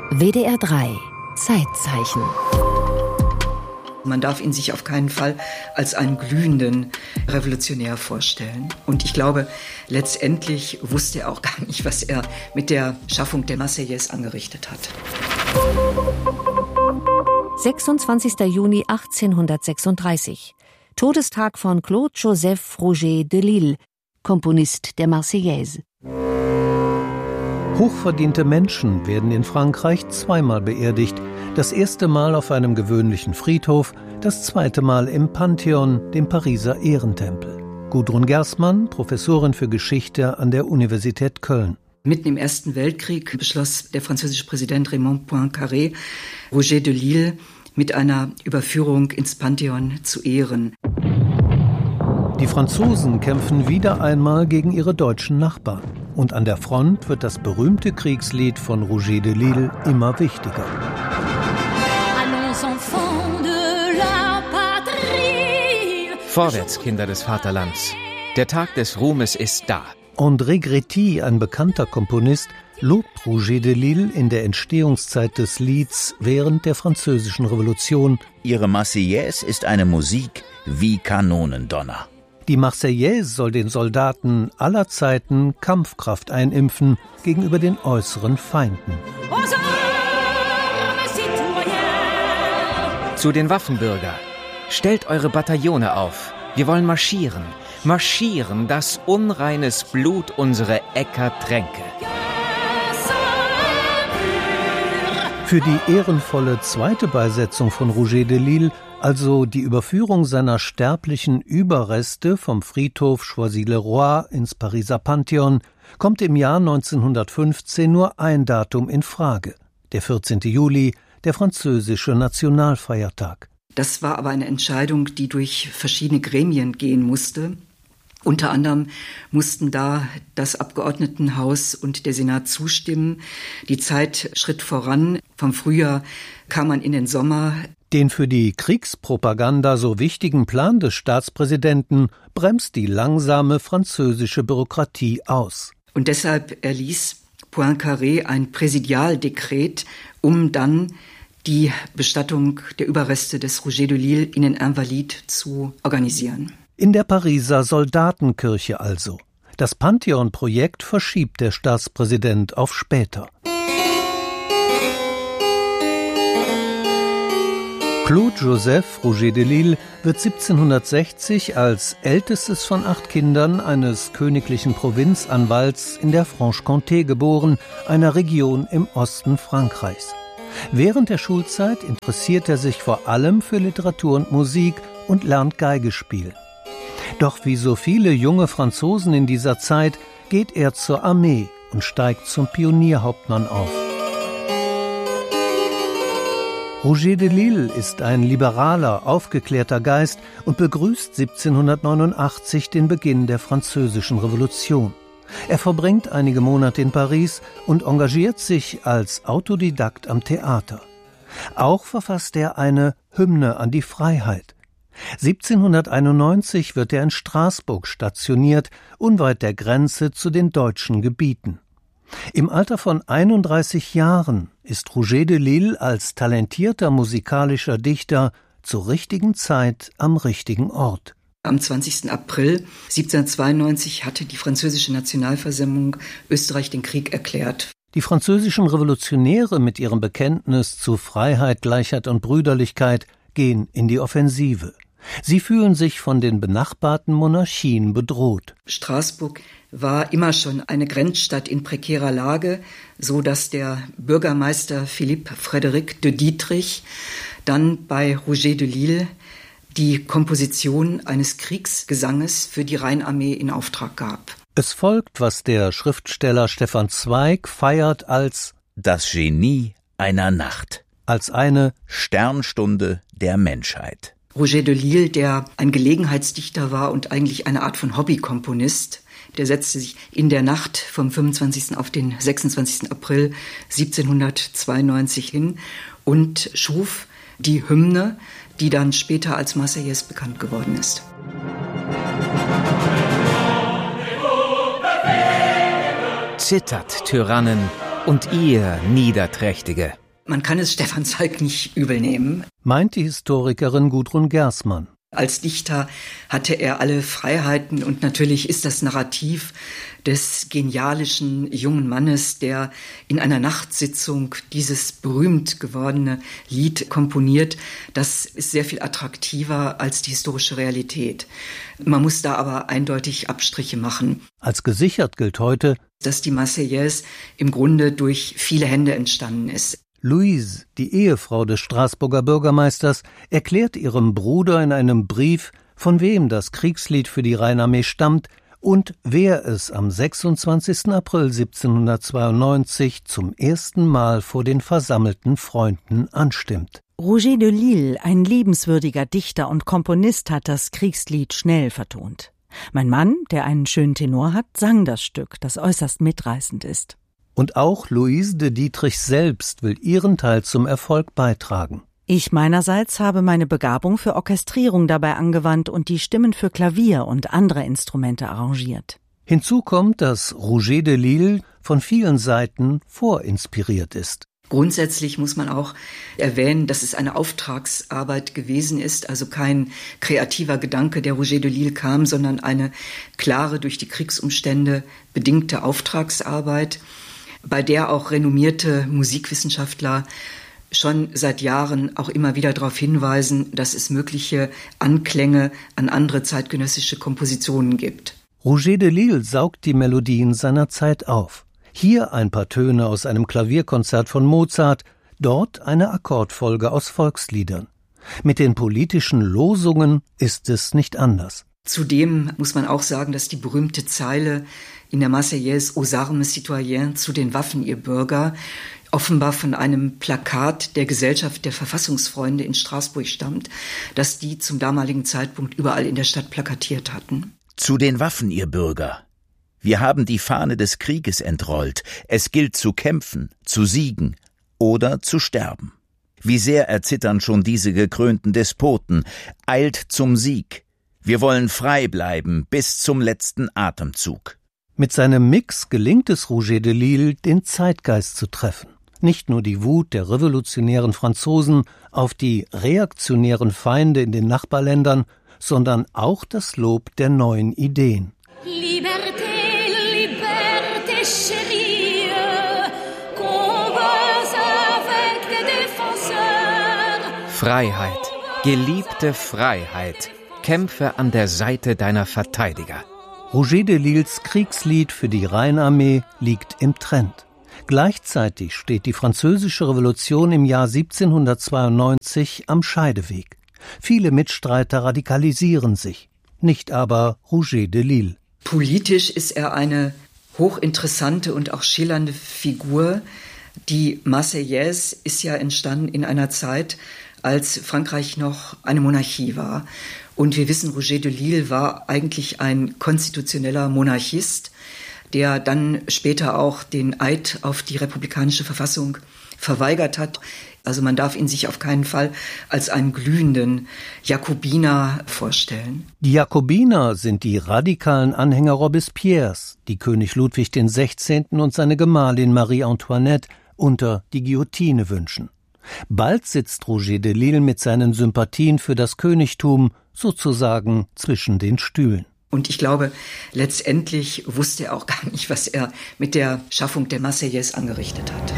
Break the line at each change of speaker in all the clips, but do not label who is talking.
WDR 3 Zeitzeichen.
Man darf ihn sich auf keinen Fall als einen glühenden Revolutionär vorstellen. Und ich glaube, letztendlich wusste er auch gar nicht, was er mit der Schaffung der Marseillaise angerichtet hat.
26. Juni 1836. Todestag von Claude Joseph Roger de Lisle, Komponist der Marseillaise.
Hochverdiente Menschen werden in Frankreich zweimal beerdigt. Das erste Mal auf einem gewöhnlichen Friedhof, das zweite Mal im Pantheon, dem Pariser Ehrentempel. Gudrun Gersmann, Professorin für Geschichte an der Universität Köln.
Mitten im Ersten Weltkrieg beschloss der französische Präsident Raymond Poincaré, Roger de Lisle mit einer Überführung ins Pantheon zu ehren.
Die Franzosen kämpfen wieder einmal gegen ihre deutschen Nachbarn. Und an der Front wird das berühmte Kriegslied von Roger de Lisle immer wichtiger.
Vorwärts, Kinder des Vaterlands. Der Tag des Ruhmes ist da.
André Gréty, ein bekannter Komponist, lobt Roger de Lisle in der Entstehungszeit des Lieds während der Französischen Revolution.
Ihre Marseillaise ist eine Musik wie Kanonendonner.
Die Marseillaise soll den Soldaten aller Zeiten Kampfkraft einimpfen gegenüber den äußeren Feinden.
Zu den Waffen, Bürger. Stellt eure Bataillone auf. Wir wollen marschieren. Marschieren, dass unreines Blut unsere Äcker tränke.
Für die ehrenvolle zweite Beisetzung von Roger de Lisle, also die Überführung seiner sterblichen Überreste vom Friedhof Choisy-le-Roi ins Pariser Pantheon, kommt im Jahr 1915 nur ein Datum in Frage, der 14. Juli, der französische Nationalfeiertag.
Das war aber eine Entscheidung, die durch verschiedene Gremien gehen musste. Unter anderem mussten da das Abgeordnetenhaus und der Senat zustimmen. Die Zeit schritt voran. Vom Frühjahr kam man in den Sommer.
Den für die Kriegspropaganda so wichtigen Plan des Staatspräsidenten bremst die langsame französische Bürokratie aus.
Und deshalb erließ Poincaré ein Präsidialdekret, um dann die Bestattung der Überreste des Roger de Lisle in den Invalides zu organisieren.
In der Pariser Soldatenkirche also. Das Pantheon-Projekt verschiebt der Staatspräsident auf später. Claude Joseph Roger de Lisle wird 1760 als ältestes von 8 Kindern eines königlichen Provinzanwalts in der Franche-Comté geboren, einer Region im Osten Frankreichs. Während der Schulzeit interessiert er sich vor allem für Literatur und Musik und lernt Geige spielen. Doch wie so viele junge Franzosen in dieser Zeit geht er zur Armee und steigt zum Pionierhauptmann auf. Roger de Lisle ist ein liberaler, aufgeklärter Geist und begrüßt 1789 den Beginn der Französischen Revolution. Er verbringt einige Monate in Paris und engagiert sich als Autodidakt am Theater. Auch verfasst er eine Hymne an die Freiheit. 1791 wird er in Straßburg stationiert, unweit der Grenze zu den deutschen Gebieten. Im Alter von 31 Jahren ist Roger de Lisle als talentierter musikalischer Dichter zur richtigen Zeit am richtigen Ort.
Am 20. April 1792 hatte die französische Nationalversammlung Österreich den Krieg erklärt.
Die französischen Revolutionäre mit ihrem Bekenntnis zu Freiheit, Gleichheit und Brüderlichkeit gehen in die Offensive. Sie fühlen sich von den benachbarten Monarchien bedroht.
Straßburg war immer schon eine Grenzstadt in prekärer Lage, so dass der Bürgermeister Philippe Frédéric de Dietrich dann bei Roger de Lisle die Komposition eines Kriegsgesanges für die Rheinarmee in Auftrag gab.
Es folgt, was der Schriftsteller Stefan Zweig feiert als
das Genie einer Nacht,
als eine
Sternstunde der Menschheit.
Roger de Lisle, der ein Gelegenheitsdichter war und eigentlich eine Art von Hobbykomponist, der setzte sich in der Nacht vom 25. auf den 26. April 1792 hin und schuf die Hymne, die dann später als Marseillaise bekannt geworden ist.
Zittert, Tyrannen, Und ihr, Niederträchtige?
Man kann es Stefan Zweig nicht übel nehmen,
meint die Historikerin Gudrun Gersmann.
Als Dichter hatte er alle Freiheiten und natürlich ist das Narrativ des genialischen jungen Mannes, der in einer Nachtsitzung dieses berühmt gewordene Lied komponiert, das ist sehr viel attraktiver als die historische Realität. Man muss da aber eindeutig Abstriche machen.
Als gesichert gilt heute,
dass die Marseillaise im Grunde durch viele Hände entstanden ist.
Louise, die Ehefrau des Straßburger Bürgermeisters, erklärt ihrem Bruder in einem Brief, von wem das Kriegslied für die Rheinarmee stammt und wer es am 26. April 1792 zum ersten Mal vor den versammelten Freunden anstimmt.
Roger de Lisle, ein liebenswürdiger Dichter und Komponist, hat das Kriegslied schnell vertont. Mein Mann, der einen schönen Tenor hat, sang das Stück, das äußerst mitreißend ist.
Und auch Louise de Dietrich selbst will ihren Teil zum Erfolg beitragen.
Ich meinerseits habe meine Begabung für Orchestrierung dabei angewandt und die Stimmen für Klavier und andere Instrumente arrangiert.
Hinzu kommt, dass Roger de Lisle von vielen Seiten vorinspiriert ist.
Grundsätzlich muss man auch erwähnen, dass es eine Auftragsarbeit gewesen ist, also kein kreativer Gedanke, der Roger de Lisle kam, sondern eine klare, durch die Kriegsumstände bedingte Auftragsarbeit, bei der auch renommierte Musikwissenschaftler schon seit Jahren auch immer wieder darauf hinweisen, dass es mögliche Anklänge an andere zeitgenössische Kompositionen gibt.
Roger de Lisle saugt die Melodien seiner Zeit auf. Hier ein paar Töne aus einem Klavierkonzert von Mozart, dort eine Akkordfolge aus Volksliedern. Mit den politischen Losungen ist es nicht anders.
Zudem muss man auch sagen, dass die berühmte Zeile in der Marseillaise Aux armes citoyens, zu den Waffen, ihr Bürger, offenbar von einem Plakat der Gesellschaft der Verfassungsfreunde in Straßburg stammt, das die zum damaligen Zeitpunkt überall in der Stadt plakatiert hatten.
Zu den Waffen, ihr Bürger. Wir haben die Fahne des Krieges entrollt. Es gilt zu kämpfen, zu siegen oder zu sterben. Wie sehr erzittern schon diese gekrönten Despoten. Eilt zum Sieg. Wir wollen frei bleiben bis zum letzten Atemzug.
Mit seinem Mix gelingt es Roger de Lisle, den Zeitgeist zu treffen. Nicht nur die Wut der revolutionären Franzosen auf die reaktionären Feinde in den Nachbarländern, sondern auch das Lob der neuen Ideen.
Liberté, liberté, chérie, combat avec des défenseurs.
Freiheit, geliebte Freiheit, kämpfe an der Seite deiner Verteidiger.
Roger de Lisles Kriegslied für die Rheinarmee liegt im Trend. Gleichzeitig steht die französische Revolution im Jahr 1792 am Scheideweg. Viele Mitstreiter radikalisieren sich, nicht aber Roger de Lisle.
Politisch ist er eine hochinteressante und auch schillernde Figur. Die Marseillaise ist ja entstanden in einer Zeit, als Frankreich noch eine Monarchie war. Und wir wissen, Roger de Lisle war eigentlich ein konstitutioneller Monarchist, der dann später auch den Eid auf die republikanische Verfassung verweigert hat. Also man darf ihn sich auf keinen Fall als einen glühenden Jakobiner vorstellen.
Die Jakobiner sind die radikalen Anhänger Robespierres, die König Ludwig XVI. Und seine Gemahlin Marie Antoinette unter die Guillotine wünschen. Bald sitzt Roger de Lisle mit seinen Sympathien für das Königtum sozusagen zwischen den Stühlen.
Und ich glaube, letztendlich wusste er auch gar nicht, was er mit der Schaffung der Marseillaise angerichtet hat.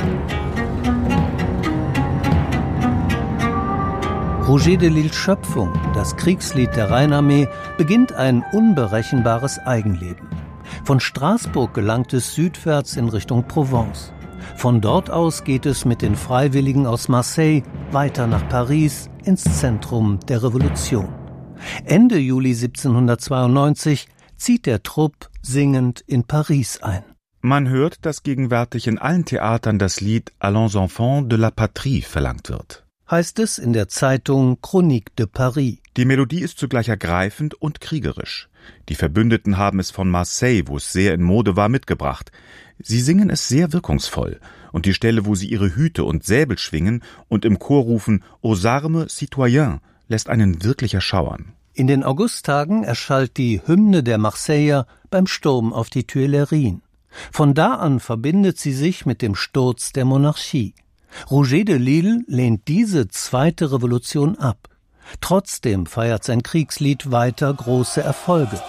Roger de Lisles Schöpfung, das Kriegslied der Rheinarmee, beginnt ein unberechenbares Eigenleben. Von Straßburg gelangt es südwärts in Richtung Provence. Von dort aus geht es mit den Freiwilligen aus Marseille weiter nach Paris ins Zentrum der Revolution. Ende Juli 1792 zieht der Trupp singend in Paris ein.
Man hört, dass gegenwärtig in allen Theatern das Lied Allons enfants de la patrie verlangt wird.
Heißt es in der Zeitung Chronique de Paris.
Die Melodie ist zugleich ergreifend und kriegerisch. Die Verbündeten haben es von Marseille, wo es sehr in Mode war, mitgebracht. Sie singen es sehr wirkungsvoll. Und die Stelle, wo sie ihre Hüte und Säbel schwingen und im Chor rufen Aux armes citoyens, lässt einen wirklich erschauern.
In den Augusttagen erschallt die Hymne der Marseiller beim Sturm auf die Tuilerien. Von da an verbindet sie sich mit dem Sturz der Monarchie. Roger de Lisle lehnt diese zweite Revolution ab. Trotzdem feiert sein Kriegslied weiter große Erfolge.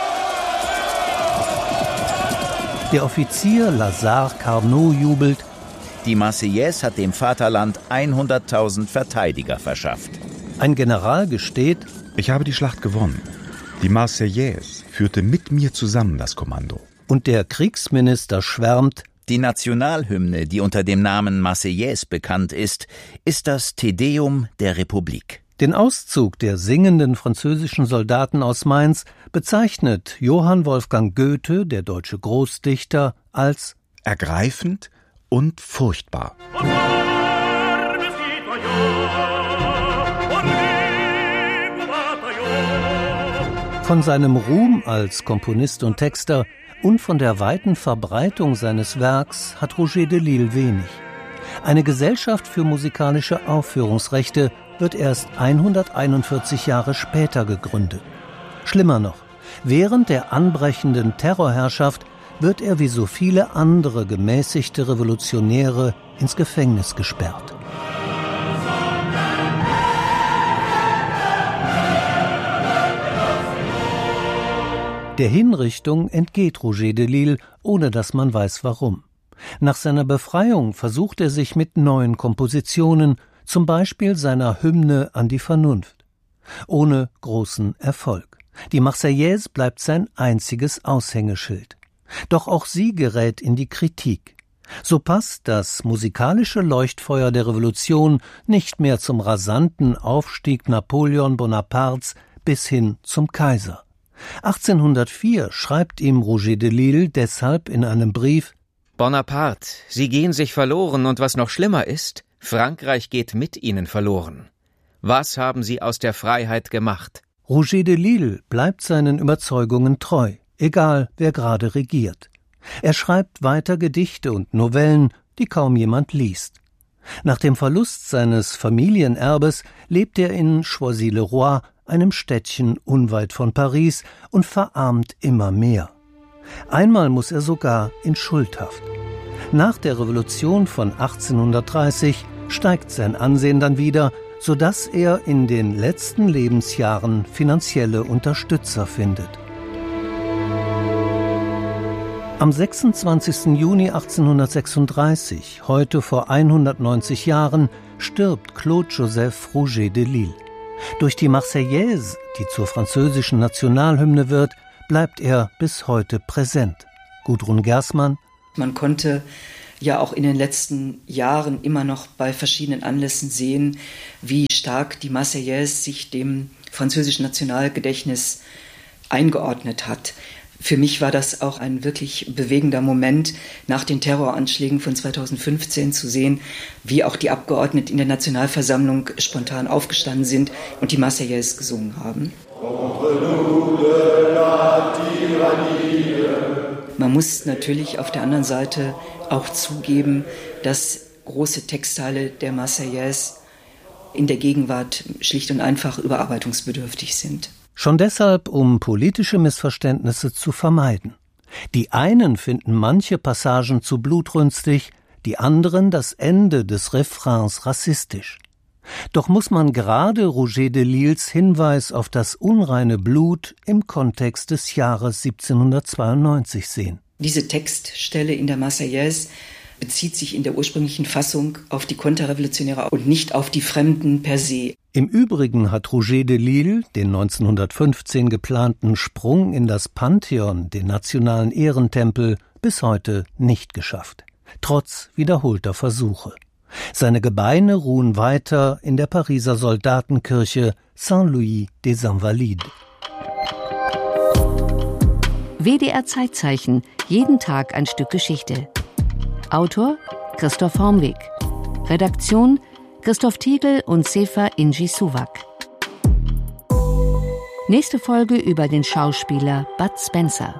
Der Offizier Lazare Carnot jubelt:
Die Marseillaise hat dem Vaterland 100.000 Verteidiger verschafft.
Ein General gesteht:
Ich habe die Schlacht gewonnen. Die Marseillaise führte mit mir zusammen das Kommando.
Und der Kriegsminister schwärmt:
Die Nationalhymne, die unter dem Namen Marseillaise bekannt ist das Te Deum der Republik.
Den Auszug der singenden französischen Soldaten aus Mainz bezeichnet Johann Wolfgang Goethe, der deutsche Großdichter, als
ergreifend und furchtbar.
Von seinem Ruhm als Komponist und Texter und von der weiten Verbreitung seines Werks hat Roger de Lisle wenig. Eine Gesellschaft für musikalische Aufführungsrechte wird erst 141 Jahre später gegründet. Schlimmer noch, während der anbrechenden Terrorherrschaft wird er wie so viele andere gemäßigte Revolutionäre ins Gefängnis gesperrt. Der Hinrichtung entgeht Roger de Lisle, ohne dass man weiß warum. Nach seiner Befreiung versucht er sich mit neuen Kompositionen, zum Beispiel seiner Hymne an die Vernunft. Ohne großen Erfolg. Die Marseillaise bleibt sein einziges Aushängeschild. Doch auch sie gerät in die Kritik. So passt das musikalische Leuchtfeuer der Revolution nicht mehr zum rasanten Aufstieg Napoleon Bonapartes bis hin zum Kaiser. 1804 schreibt ihm Roger de Lisle deshalb in einem Brief:
Bonaparte, Sie gehen sich verloren, und was noch schlimmer ist, Frankreich geht mit Ihnen verloren. Was haben Sie aus der Freiheit gemacht?
Roger de Lisle bleibt seinen Überzeugungen treu, egal wer gerade regiert. Er schreibt weiter Gedichte und Novellen, die kaum jemand liest. Nach dem Verlust seines Familienerbes lebt er in Choisy-le-Roi, einem Städtchen unweit von Paris, und verarmt immer mehr. Einmal muss er sogar in Schuldhaft. Nach der Revolution von 1830 steigt sein Ansehen dann wieder, sodass er in den letzten Lebensjahren finanzielle Unterstützer findet. Am 26. Juni 1836, heute vor 190 Jahren, stirbt Claude Joseph Roger de Lisle. Durch die Marseillaise, die zur französischen Nationalhymne wird, bleibt er bis heute präsent. Gudrun Gersmann:
Man konnte ja auch in den letzten Jahren immer noch bei verschiedenen Anlässen sehen, wie stark die Marseillaise sich dem französischen Nationalgedächtnis eingeordnet hat. Für mich war das auch ein wirklich bewegender Moment, nach den Terroranschlägen von 2015 zu sehen, wie auch die Abgeordneten in der Nationalversammlung spontan aufgestanden sind und die Marseillaise gesungen haben. Man muss natürlich auf der anderen Seite auch zugeben, dass große Textteile der Marseillaise in der Gegenwart schlicht und einfach überarbeitungsbedürftig sind.
Schon deshalb, um politische Missverständnisse zu vermeiden. Die einen finden manche Passagen zu blutrünstig, die anderen das Ende des Refrains rassistisch. Doch muss man gerade Roger de Lisles Hinweis auf das unreine Blut im Kontext des Jahres 1792 sehen.
Diese Textstelle in der Marseillaise bezieht sich in der ursprünglichen Fassung auf die Konterrevolutionäre und nicht auf die Fremden per se.
Im Übrigen hat Roger de Lisle den 1915 geplanten Sprung in das Pantheon, den nationalen Ehrentempel, bis heute nicht geschafft. Trotz wiederholter Versuche. Seine Gebeine ruhen weiter in der Pariser Soldatenkirche Saint-Louis des Invalides.
WDR Zeitzeichen, jeden Tag ein Stück Geschichte. Autor Christoph Hormweg. Redaktion Christoph Tiegel und Sefa Inji Suwak. Nächste Folge über den Schauspieler Bud Spencer.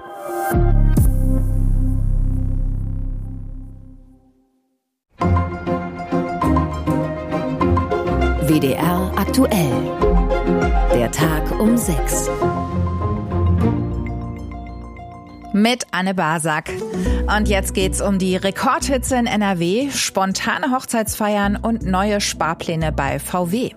WDR aktuell. Der Tag um 6.
Mit Anne Basak. Und jetzt geht's um die Rekordhitze in NRW, spontane Hochzeitsfeiern und neue Sparpläne bei VW.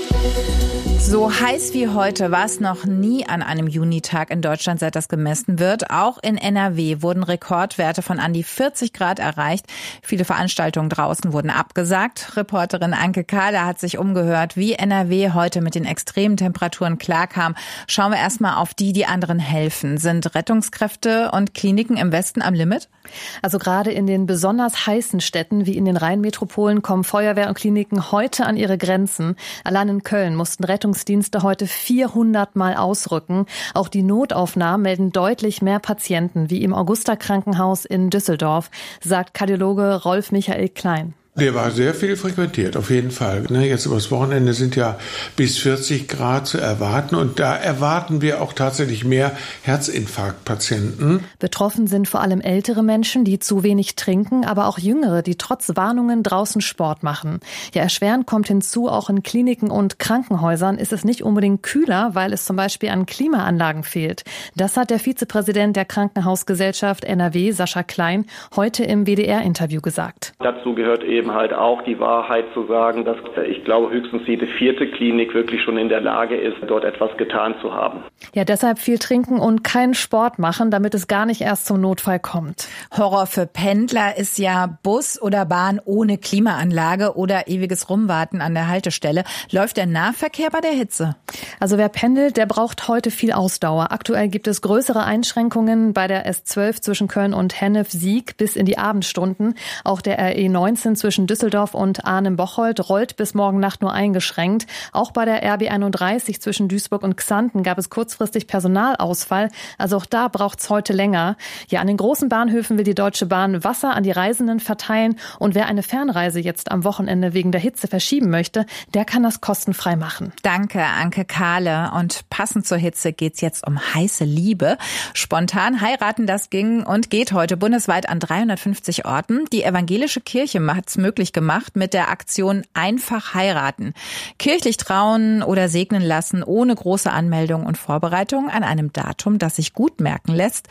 So heiß wie heute war es noch nie an einem Junitag in Deutschland, seit das gemessen wird. Auch in NRW wurden Rekordwerte von an die 40 Grad erreicht. Viele Veranstaltungen draußen wurden abgesagt. Reporterin Anke Kahle hat sich umgehört, wie NRW heute mit den extremen Temperaturen klarkam. Schauen wir erstmal auf die anderen helfen. Sind Rettungskräfte und Kliniken im Westen am Limit?
Also gerade in den besonders heißen Städten wie in den Rheinmetropolen kommen Feuerwehr und Kliniken heute an ihre Grenzen. Allein in Köln mussten Rettungsdienste heute 400 Mal ausrücken. Auch die Notaufnahmen melden deutlich mehr Patienten, wie im Augusta-Krankenhaus in Düsseldorf, sagt Kardiologe Rolf Michael Klein.
Der war sehr viel frequentiert, auf jeden Fall. Jetzt übers Wochenende sind ja bis 40 Grad zu erwarten und da erwarten wir auch tatsächlich mehr Herzinfarktpatienten.
Betroffen sind vor allem ältere Menschen, die zu wenig trinken, aber auch Jüngere, die trotz Warnungen draußen Sport machen. Ja, erschwerend kommt hinzu, auch in Kliniken und Krankenhäusern ist es nicht unbedingt kühler, weil es zum Beispiel an Klimaanlagen fehlt. Das hat der Vizepräsident der Krankenhausgesellschaft NRW, Sascha Klein, heute im WDR-Interview gesagt.
Dazu gehört eben halt auch die Wahrheit zu sagen, dass ich glaube höchstens jede 4. Klinik wirklich schon in der Lage ist, dort etwas getan zu haben.
Ja, deshalb viel trinken und keinen Sport machen, damit es gar nicht erst zum Notfall kommt.
Horror für Pendler ist ja Bus oder Bahn ohne Klimaanlage oder ewiges Rumwarten an der Haltestelle. Läuft der Nahverkehr bei der Hitze?
Also wer pendelt, der braucht heute viel Ausdauer. Aktuell gibt es größere Einschränkungen bei der S12 zwischen Köln und Hennef-Sieg bis in die Abendstunden. Auch der RE19 zwischen Düsseldorf und Arnhem-Bocholt rollt bis morgen Nacht nur eingeschränkt. Auch bei der RB31 zwischen Duisburg und Xanten gab es kurzfristig Personalausfall. Also auch da braucht's heute länger. Ja, an den großen Bahnhöfen will die Deutsche Bahn Wasser an die Reisenden verteilen. Und wer eine Fernreise jetzt am Wochenende wegen der Hitze verschieben möchte, der kann das kostenfrei machen.
Danke, Anke Kahle. Und passend zur Hitze geht's jetzt um heiße Liebe. Spontan heiraten, das ging und geht heute bundesweit an 350 Orten. Die evangelische Kirche hat's möglich gemacht mit der Aktion Einfach heiraten. Kirchlich trauen oder segnen lassen ohne große Anmeldung und Vorbereitung an einem Datum, das sich gut merken lässt,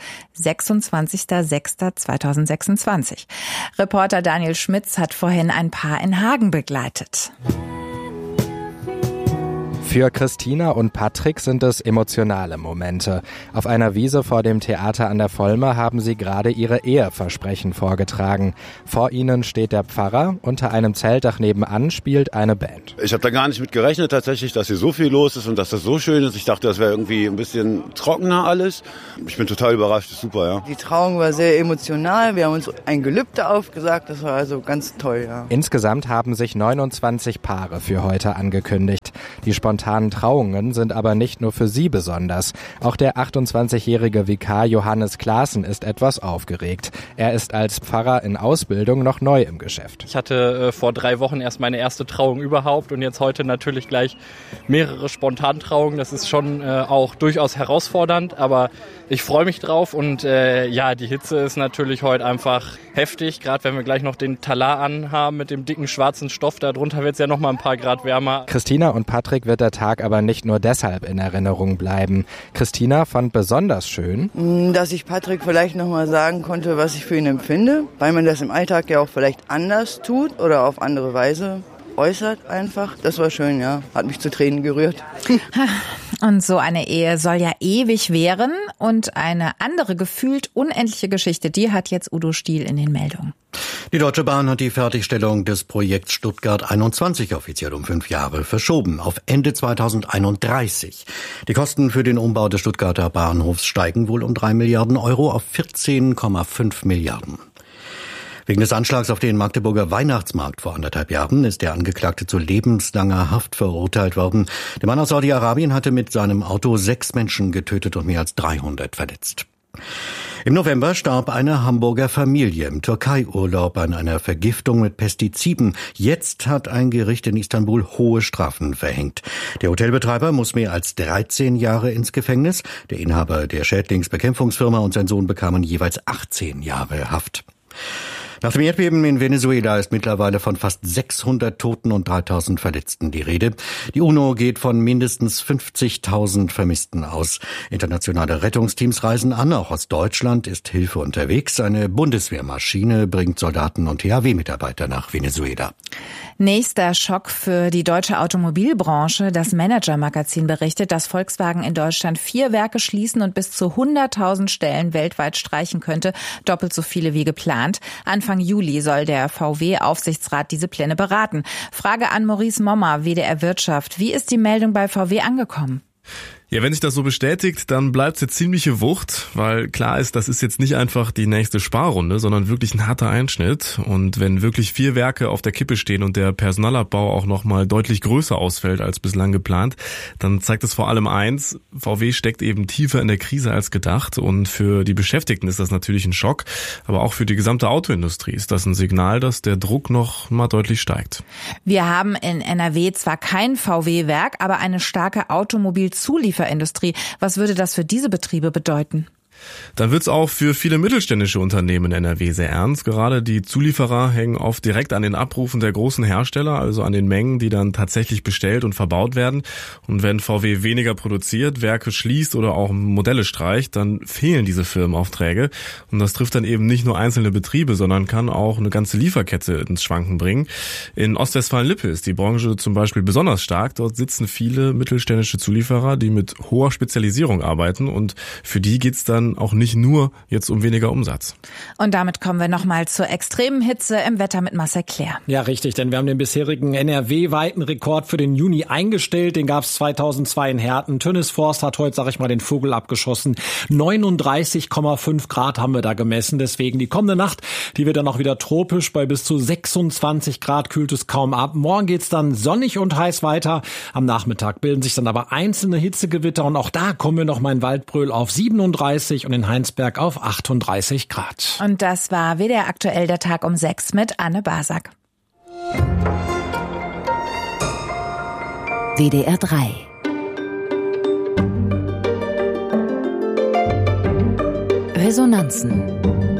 26.06.2026. Reporter Daniel Schmitz hat vorhin ein Paar in Hagen begleitet.
Für Christina und Patrick sind es emotionale Momente. Auf einer Wiese vor dem Theater an der Volme haben sie gerade ihre Eheversprechen vorgetragen. Vor ihnen steht der Pfarrer, unter einem Zeltdach nebenan spielt eine Band.
Ich habe da gar nicht mit gerechnet tatsächlich, dass hier so viel los ist und dass das so schön ist. Ich dachte, das wäre irgendwie ein bisschen trockener alles. Ich bin total überrascht, das ist super, ja.
Die Trauung war sehr emotional, wir haben uns ein Gelübde aufgesagt, das war also ganz toll, ja.
Insgesamt haben sich 29 Paare für heute angekündigt. Die spontanen Trauungen sind aber nicht nur für sie besonders. Auch der 28-jährige Vikar Johannes Klaassen ist etwas aufgeregt. Er ist als Pfarrer in Ausbildung noch neu im Geschäft.
Ich hatte vor 3 Wochen erst meine erste Trauung überhaupt und jetzt heute natürlich gleich mehrere Spontantrauungen. Das ist schon auch durchaus herausfordernd, aber ich freue mich drauf und die Hitze ist natürlich heute einfach heftig, gerade wenn wir gleich noch den Talar anhaben mit dem dicken schwarzen Stoff. Darunter wird es ja noch mal ein paar Grad wärmer.
Christina und Patrick wird der Tag aber nicht nur deshalb in Erinnerung bleiben. Christina fand besonders schön,
dass ich Patrick vielleicht noch mal sagen konnte, was ich für ihn empfinde, weil man das im Alltag ja auch vielleicht anders tut oder auf andere Weise äußert einfach. Das war schön, ja. Hat mich zu Tränen gerührt.
Und so eine Ehe soll ja ewig währen. Und eine andere gefühlt unendliche Geschichte, die hat jetzt Udo Stiel in den Meldungen.
Die Deutsche Bahn hat die Fertigstellung des Projekts Stuttgart 21 offiziell um 5 Jahre verschoben, auf Ende 2031. Die Kosten für den Umbau des Stuttgarter Bahnhofs steigen wohl um 3 Milliarden Euro auf 14,5 Milliarden. Wegen des Anschlags auf den Magdeburger Weihnachtsmarkt vor 1,5 Jahren ist der Angeklagte zu lebenslanger Haft verurteilt worden. Der Mann aus Saudi-Arabien hatte mit seinem Auto 6 Menschen getötet und mehr als 300 verletzt. Im November starb eine Hamburger Familie im Türkei-Urlaub an einer Vergiftung mit Pestiziden. Jetzt hat ein Gericht in Istanbul hohe Strafen verhängt. Der Hotelbetreiber muss mehr als 13 Jahre ins Gefängnis. Der Inhaber der Schädlingsbekämpfungsfirma und sein Sohn bekamen jeweils 18 Jahre Haft. Nach dem Erdbeben in Venezuela ist mittlerweile von fast 600 Toten und 3000 Verletzten die Rede. Die UNO geht von mindestens 50.000 Vermissten aus. Internationale Rettungsteams reisen an, auch aus Deutschland ist Hilfe unterwegs. Eine Bundeswehrmaschine bringt Soldaten und THW-Mitarbeiter nach Venezuela.
Nächster Schock für die deutsche Automobilbranche. Das Manager-Magazin berichtet, dass Volkswagen in Deutschland 4 Werke schließen und bis zu 100.000 Stellen weltweit streichen könnte. Doppelt so viele wie geplant. Anfang Juli soll der VW-Aufsichtsrat diese Pläne beraten. Frage an Maurice Mommer, WDR Wirtschaft. Wie ist die Meldung bei VW angekommen?
Ja, wenn sich das so bestätigt, dann bleibt's eine ziemliche Wucht, weil klar ist, das ist jetzt nicht einfach die nächste Sparrunde, sondern wirklich ein harter Einschnitt. Und wenn wirklich 4 Werke auf der Kippe stehen und der Personalabbau auch nochmal deutlich größer ausfällt als bislang geplant, dann zeigt es vor allem eins: VW steckt eben tiefer in der Krise als gedacht. Und für die Beschäftigten ist das natürlich ein Schock, aber auch für die gesamte Autoindustrie ist das ein Signal, dass der Druck noch mal deutlich steigt.
Wir haben in NRW zwar kein VW-Werk, aber eine starke Automobilzulieferindustrie. Was würde das für diese Betriebe bedeuten?
Dann wird's auch für viele mittelständische Unternehmen in NRW sehr ernst. Gerade die Zulieferer hängen oft direkt an den Abrufen der großen Hersteller, also an den Mengen, die dann tatsächlich bestellt und verbaut werden. Und wenn VW weniger produziert, Werke schließt oder auch Modelle streicht, dann fehlen diese Firmenaufträge. Und das trifft dann eben nicht nur einzelne Betriebe, sondern kann auch eine ganze Lieferkette ins Schwanken bringen. In Ostwestfalen-Lippe ist die Branche zum Beispiel besonders stark. Dort sitzen viele mittelständische Zulieferer, die mit hoher Spezialisierung arbeiten. Und für die geht's dann auch nicht nur jetzt um weniger Umsatz.
Und damit kommen wir nochmal zur extremen Hitze im Wetter mit Marcel Clair.
Ja, richtig, denn wir haben den bisherigen NRW-weiten Rekord für den Juni eingestellt. Den gab es 2002 in Herten. Tönnes Forst hat heute, den Vogel abgeschossen. 39,5 Grad haben wir da gemessen. Deswegen die kommende Nacht, die wird dann auch wieder tropisch. Bei bis zu 26 Grad kühlt es kaum ab. Morgen geht's dann sonnig und heiß weiter. Am Nachmittag bilden sich dann aber einzelne Hitzegewitter. Und auch da kommen wir noch mal in Waldbröl auf 37 und in Heinsberg auf 38 Grad.
Und das war WDR aktuell, der Tag um 6 mit Anne Basak.
WDR 3 Resonanzen.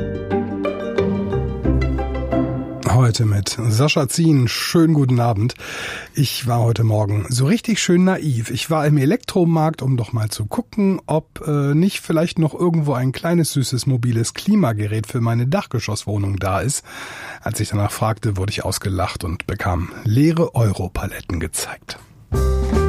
Heute mit Sascha Zien. Schönen guten Abend. Ich war heute Morgen so richtig schön naiv. Ich war im Elektromarkt, um doch mal zu gucken, ob nicht vielleicht noch irgendwo ein kleines, süßes, mobiles Klimagerät für meine Dachgeschosswohnung da ist. Als ich danach fragte, wurde ich ausgelacht und bekam leere Europaletten gezeigt.